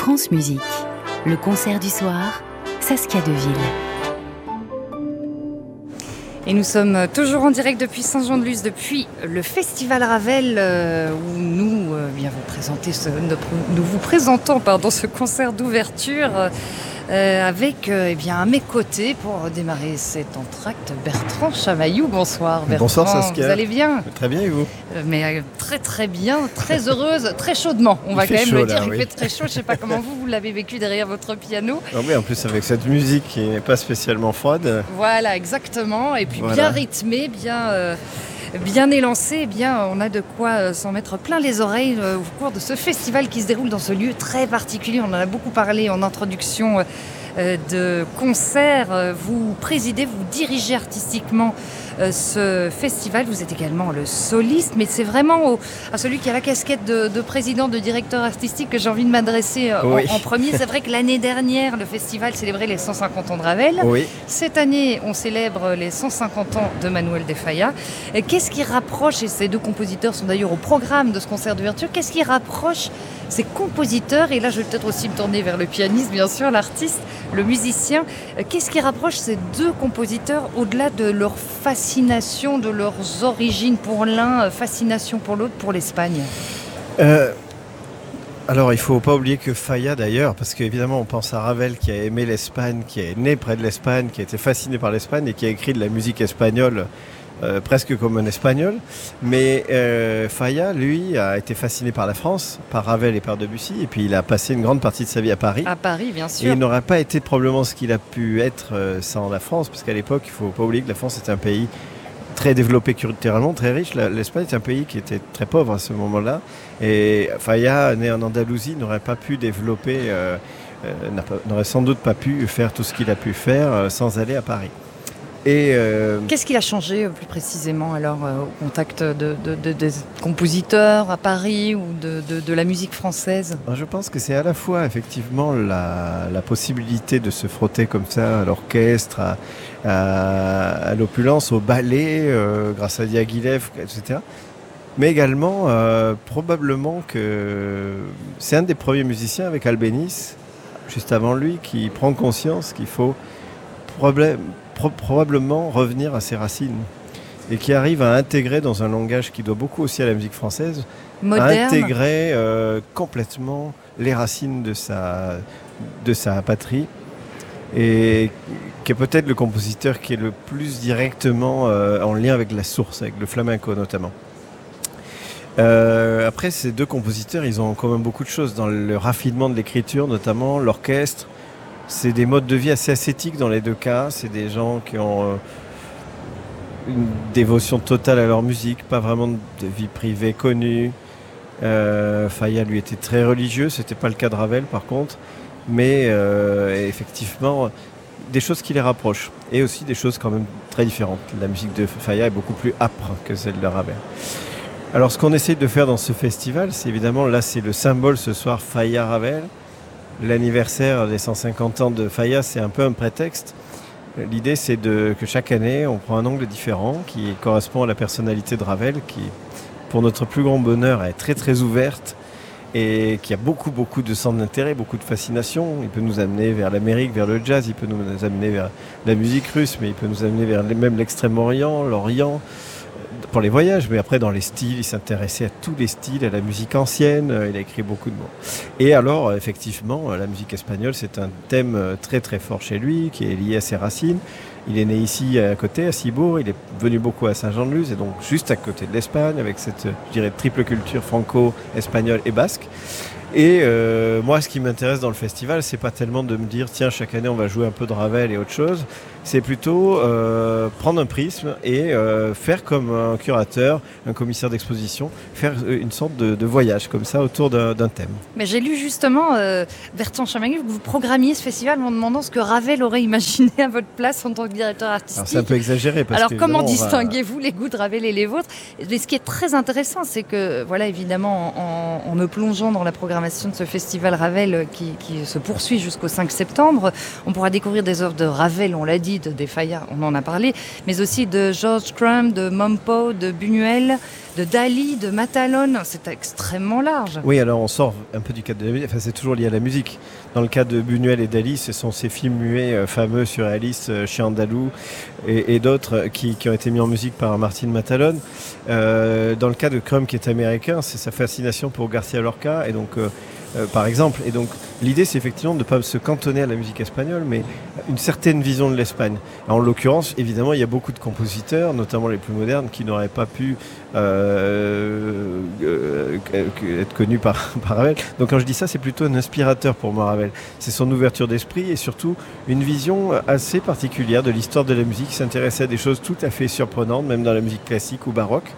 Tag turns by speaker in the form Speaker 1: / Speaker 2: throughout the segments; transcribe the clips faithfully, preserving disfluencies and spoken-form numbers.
Speaker 1: France Musique, le concert du soir, Saskia Deville.
Speaker 2: Et nous sommes toujours en direct depuis Saint-Jean-de-Luz, depuis le Festival Ravel, euh, où nous, euh, bien vous présenter ce, nous vous présentons pardon, ce concert d'ouverture euh, avec euh, eh bien, à mes côtés pour démarrer cet entracte, Bertrand Chamaillou. Bonsoir Bertrand.
Speaker 3: Bonsoir Saskia.
Speaker 2: Vous allez bien?
Speaker 3: Très bien et vous?
Speaker 2: euh, Mais euh, très très bien, très heureuse, très chaudement. On
Speaker 3: il
Speaker 2: va quand même
Speaker 3: chaud,
Speaker 2: le
Speaker 3: là,
Speaker 2: dire,
Speaker 3: oui.
Speaker 2: il fait très chaud. Je ne sais pas comment vous, vous l'avez vécu derrière votre piano.
Speaker 3: Non, mais en plus avec cette musique qui n'est pas spécialement froide.
Speaker 2: Voilà, exactement. Et puis
Speaker 3: Voilà.
Speaker 2: bien rythmé, bien, euh, bien élancé. Eh bien, on a de quoi euh, s'en mettre plein les oreilles euh, au cours de ce festival qui se déroule dans ce lieu très particulier. On en a beaucoup parlé en introduction euh, de concert. Vous présidez, vous dirigez artistiquement euh, ce festival. Vous êtes également le soliste, mais c'est vraiment au, à celui qui a la casquette de, de président, de directeur artistique que j'ai envie de m'adresser euh,
Speaker 3: Oui.
Speaker 2: en, en premier. C'est vrai que l'année dernière, le festival célébrait les cent cinquante ans de Ravel.
Speaker 3: Oui.
Speaker 2: Cette année, on célèbre les cent cinquante ans de Manuel de Falla. Et qu'est-ce qui rapproche, et ces deux compositeurs sont d'ailleurs au programme de ce concert d'ouverture, qu'est-ce qui rapproche ces compositeurs, et là je vais peut-être aussi me tourner vers le pianiste, bien sûr, l'artiste, le musicien, qu'est-ce qui rapproche ces deux compositeurs au-delà de leur fascination, de leurs origines pour l'un, fascination pour l'autre, pour l'Espagne?
Speaker 3: Euh, alors il ne faut pas oublier que Falla d'ailleurs, parce qu'évidemment on pense à Ravel qui a aimé l'Espagne, qui est né près de l'Espagne, qui a été fasciné par l'Espagne et qui a écrit de la musique espagnole euh, presque comme un espagnol. Mais euh, Falla, lui, a été fasciné par la France, par Ravel et par Debussy, et puis il a passé une grande partie de sa vie à Paris.
Speaker 2: À Paris, bien
Speaker 3: Et
Speaker 2: sûr.
Speaker 3: il n'aurait pas été probablement ce qu'il a pu être euh, sans la France, parce qu'à l'époque, il ne faut pas oublier que la France était un pays très développé culturellement, très riche. La- L'Espagne est un pays qui était très pauvre à ce moment-là. Et Falla, né en Andalousie, n'aurait pas pu développer, euh, euh, n'a pas- n'aurait sans doute pas pu faire tout ce qu'il a pu faire euh, sans aller à Paris. Et euh,
Speaker 2: Qu'est-ce qui a changé euh, plus précisément alors euh, au contact de, de- de- des compositeurs à Paris ou de, de- de la musique française?
Speaker 3: je pense que c'est à la fois effectivement la, la possibilité de se frotter comme ça à l'orchestre, à, à- à l'opulence, au ballet, euh, grâce à Diaghilev, et cetera. Mais également, euh, probablement que c'est un des premiers musiciens avec Albéniz, juste avant lui, qui prend conscience qu'il faut problème- pro- probablement revenir à ses racines et qui arrive à intégrer dans un langage qui doit beaucoup aussi à la musique française, à
Speaker 2: Moderne?
Speaker 3: intégrer euh, complètement les racines de sa, de sa patrie, et qui est peut-être le compositeur qui est le plus directement euh, en lien avec la source, avec le flamenco notamment. Euh, après, ces deux compositeurs, ils ont en commun beaucoup de choses dans le raffinement de l'écriture, notamment l'orchestre. C'est des modes de vie assez ascétiques dans les deux cas. C'est des gens qui ont euh, une dévotion totale à leur musique, pas vraiment de vie privée connue. Euh, Falla, lui, était très religieux. C'était pas le cas de Ravel, par contre. Mais euh, effectivement, des choses qui les rapprochent. Et aussi des choses quand même très différentes. La musique de Falla est beaucoup plus âpre que celle de Ravel. Alors, ce qu'on essaye de faire dans ce festival, c'est évidemment, là, c'est le symbole ce soir, Falla-Ravel. L'anniversaire des cent cinquante ans de Falla, c'est un peu un prétexte. L'idée, c'est de, que chaque année, on prend un angle différent qui correspond à la personnalité de Ravel, qui, pour notre plus grand bonheur, est très très ouverte et qui a beaucoup beaucoup de centres d'intérêt, beaucoup de fascination. Il peut nous amener vers l'Amérique, vers le jazz, il peut nous amener vers la musique russe, mais il peut nous amener vers même l'Extrême-Orient, l'Orient, pour les voyages, mais après dans les styles, il s'intéressait à tous les styles, à la musique ancienne, il a écrit beaucoup de mots. Et alors, effectivement, la musique espagnole, c'est un thème très très fort chez lui, qui est lié à ses racines. Il est né ici à côté, à Cibourg, il est venu beaucoup à Saint-Jean-de-Luz, et donc juste à côté de l'Espagne, avec cette, je dirais, triple culture franco-espagnole et basque. Et euh, moi, ce qui m'intéresse dans le festival, c'est pas tellement de me dire, tiens, chaque année on va jouer un peu de Ravel et autre chose. C'est plutôt euh, prendre un prisme et euh, faire comme un curateur, un commissaire d'exposition, faire une sorte de, de voyage comme ça autour d'un, d'un thème.
Speaker 2: Mais j'ai lu justement, euh, Bertrand Chamaillou, que vous programmiez ce festival en demandant ce que Ravel aurait imaginé à votre place en tant que directeur artistique.
Speaker 3: Alors c'est un peu exagéré. Parce
Speaker 2: Alors
Speaker 3: que,
Speaker 2: comment
Speaker 3: on va...
Speaker 2: distinguez-vous les goûts de Ravel et les vôtres? Mais ce qui est très intéressant, c'est que, voilà, évidemment, en, en me plongeant dans la programmation de ce festival Ravel qui, qui se poursuit jusqu'au cinq septembre, on pourra découvrir des œuvres de Ravel, on l'a dit, David de Falla, on en a parlé, mais aussi de George Crumb, de Mompo, de Buñuel, de Dali, de Matalone. C'est extrêmement large.
Speaker 3: Oui, alors on sort un peu du cadre de la musique, enfin c'est toujours lié à la musique. Dans le cas de Buñuel et Dali, ce sont ces films muets euh, fameux, surréalistes, euh, Chien andalou et, et d'autres qui, qui ont été mis en musique par Martin Matalone. Euh, dans le cas de Crumb qui est américain, c'est sa fascination pour García Lorca et donc euh, euh, par exemple. Et donc l'idée c'est effectivement de ne pas se cantonner à la musique espagnole, mais une certaine vision de l'Espagne. En l'occurrence, évidemment, il y a beaucoup de compositeurs, notamment les plus modernes, qui n'auraient pas pu euh, euh, être connus par, par Ravel. Donc quand je dis ça, c'est plutôt un inspirateur pour moi, Ravel. C'est son ouverture d'esprit et surtout une vision assez particulière de l'histoire de la musique. Il s'intéressait à des choses tout à fait surprenantes, même dans la musique classique ou baroque.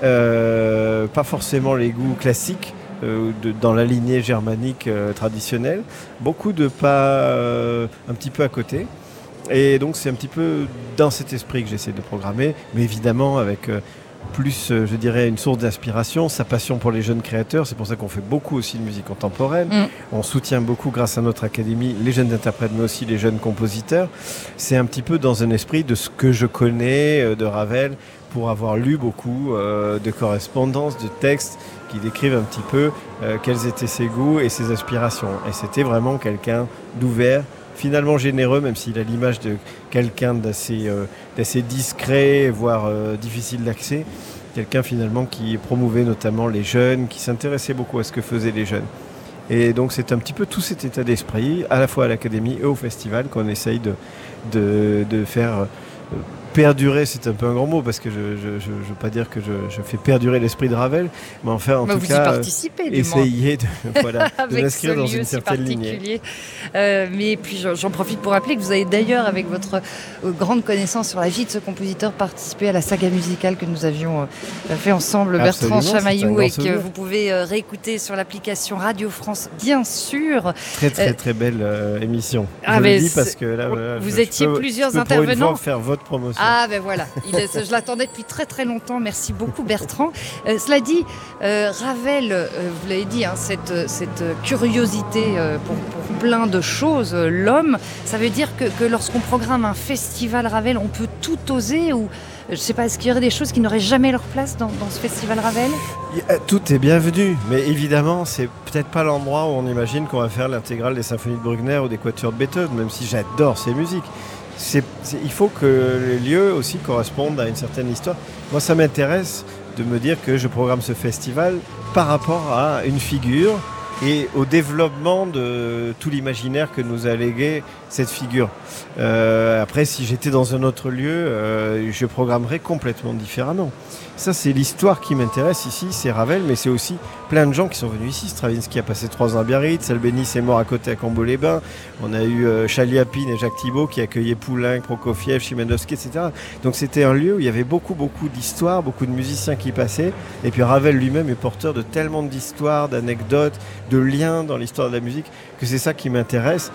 Speaker 3: Euh, pas forcément les goûts classiques, Euh, de, dans la lignée germanique euh, traditionnelle, beaucoup de pas euh, un petit peu à côté. Et donc c'est un petit peu dans cet esprit que j'essaie de programmer, mais évidemment avec euh, plus, euh, je dirais, une source d'inspiration, sa passion pour les jeunes créateurs. C'est pour ça qu'on fait beaucoup aussi de musique contemporaine. Mm. On soutient beaucoup, grâce à notre académie, les jeunes interprètes, mais aussi les jeunes compositeurs. C'est un petit peu dans un esprit de ce que je connais euh, de Ravel, pour avoir lu beaucoup euh, de correspondances, de textes qui décrivent un petit peu euh, quels étaient ses goûts et ses aspirations. Et c'était vraiment quelqu'un d'ouvert, finalement généreux, même s'il a l'image de quelqu'un d'assez, euh, d'assez discret, voire euh, difficile d'accès. Quelqu'un finalement qui promouvait notamment les jeunes, qui s'intéressait beaucoup à ce que faisaient les jeunes. Et donc c'est un petit peu tout cet état d'esprit, à la fois à l'académie et au festival, qu'on essaye de, de, de faire... Euh, perdurer, c'est un peu un grand mot parce que je ne veux pas dire que je, je fais perdurer l'esprit de Ravel, mais enfin en
Speaker 2: mais
Speaker 3: tout
Speaker 2: vous
Speaker 3: cas
Speaker 2: y participez,
Speaker 3: essayer de, voilà, de l'inscrire dans une
Speaker 2: si
Speaker 3: certaine lignée.
Speaker 2: Euh, mais puis j'en profite pour rappeler que vous avez d'ailleurs, avec votre euh, grande connaissance sur la vie de ce compositeur, participé à la saga musicale que nous avions euh, fait ensemble, Absolument, Bertrand Chamaillou, et souvenir. Que vous pouvez euh, réécouter sur l'application Radio France, bien sûr.
Speaker 3: Très très euh, très belle euh, émission.
Speaker 2: Ah,
Speaker 3: je le dis parce que là, voilà,
Speaker 2: vous
Speaker 3: je,
Speaker 2: étiez
Speaker 3: je peux,
Speaker 2: plusieurs
Speaker 3: je peux
Speaker 2: intervenants.
Speaker 3: Pour une fois faire votre promotion.
Speaker 2: Ah ben voilà, Il est, je l'attendais depuis très très longtemps. Merci beaucoup Bertrand. Euh, cela dit, euh, Ravel, euh, vous l'avez dit, hein, cette, cette curiosité euh, pour, pour plein de choses, euh, l'homme, ça veut dire que, que lorsqu'on programme un festival Ravel, on peut tout oser ou je ne sais pas, est-ce qu'il y aurait des choses qui n'auraient jamais leur place dans, dans ce festival Ravel ?
Speaker 3: Tout est bienvenu, mais évidemment, c'est peut-être pas l'endroit où on imagine qu'on va faire l'intégrale des symphonies de Bruckner ou des quatuors de Beethoven, même si j'adore ces musiques. C'est, c'est, il faut que les lieux aussi correspondent à une certaine histoire. Moi, ça m'intéresse de me dire que je programme ce festival par rapport à une figure et au développement de tout l'imaginaire que nous a légué cette figure. Euh, après, si j'étais dans un autre lieu, euh, je programmerais complètement différemment. Ça, c'est l'histoire qui m'intéresse ici, c'est Ravel, mais c'est aussi plein de gens qui sont venus ici. Stravinsky a passé trois ans à Biarritz, Albéniz est mort à côté à Cambo-les-Bains. On a eu euh, Chaliapine et Jacques Thibault qui accueillaient Poulenc, Prokofiev, Chimendowski, et cetera. Donc c'était un lieu où il y avait beaucoup, beaucoup d'histoires, beaucoup de musiciens qui passaient. Et puis Ravel lui-même est porteur de tellement d'histoires, d'anecdotes, de liens dans l'histoire de la musique, que c'est ça qui m'intéresse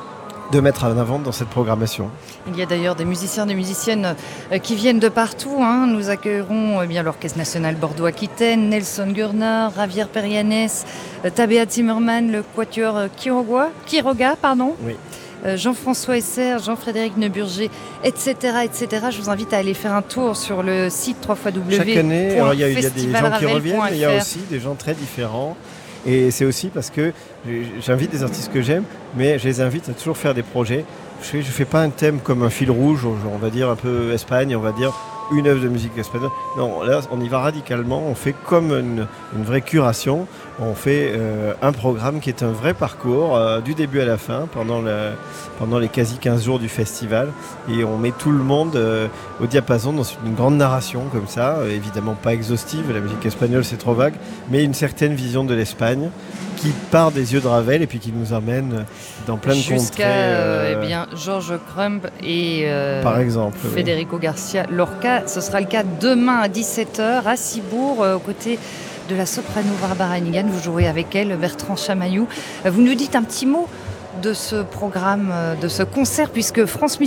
Speaker 3: de mettre en avant dans cette programmation.
Speaker 2: Il y a d'ailleurs des musiciens, des musiciennes euh, qui viennent de partout. Hein. Nous accueillerons eh bien, l'Orchestre National Bordeaux-Aquitaine, Nelson Gurner, Javier Perianes, euh, Tabea Zimmermann, le Quatuor euh, Quiroga, Quiroga, pardon.
Speaker 3: Oui.
Speaker 2: Euh, Jean-François Esser, Jean-Frédéric Neuburger, et cetera, et cetera. Je vous invite à aller faire un tour sur le site w w w point
Speaker 3: Chaque année, alors, il y a, il y a des gens qui reviennent, mais il y a
Speaker 2: F R.
Speaker 3: aussi des gens très différents. Et c'est aussi parce que j'invite des artistes que j'aime, mais je les invite à toujours faire des projets. Je ne fais pas un thème comme un fil rouge, on va dire un peu Espagne, on va dire une œuvre de musique espagnole. Non, là, on y va radicalement. On fait comme une, une vraie curation. On fait euh, un programme qui est un vrai parcours euh, du début à la fin pendant, le, pendant les quasi quinze jours du festival. Et on met tout le monde euh, au diapason dans une grande narration comme ça. Euh, évidemment pas exhaustive, la musique espagnole c'est trop vague, mais une certaine vision de l'Espagne qui part des yeux de Ravel et puis qui nous emmène dans plein de
Speaker 2: Jusqu'à,
Speaker 3: contrées. Euh,
Speaker 2: eh bien, George Crumb et euh,
Speaker 3: par exemple,
Speaker 2: Federico
Speaker 3: oui.
Speaker 2: Garcia Lorca. Ce sera le cas demain à dix-sept heures à Cibourg, euh, aux côtés de la soprano Barbara Hannigan. Vous jouerez avec elle, Bertrand Chamaillou. Vous nous dites un petit mot de ce programme, de ce concert, puisque France